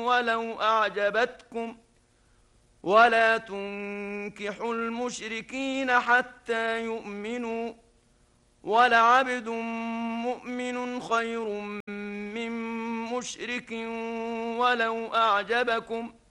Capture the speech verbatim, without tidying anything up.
ولو أعجبتكم ولا تنكحوا المشركين حتى يؤمنوا ولعبد مؤمن خير من مشرك ولو أعجبكم